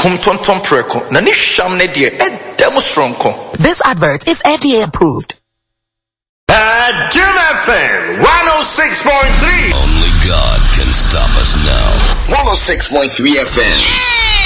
kum tonton preko na ni sham ne de edem stronko. This advert is FDA approved. Jim FM 106.3. Only God can stop us now. 106.3 FM.